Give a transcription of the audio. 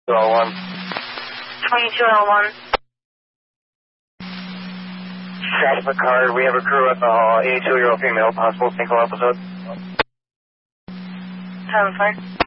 2201. 2201. Traffic card. We have a crew at the hall. 82-year-old female. Possible single episode. 7-5.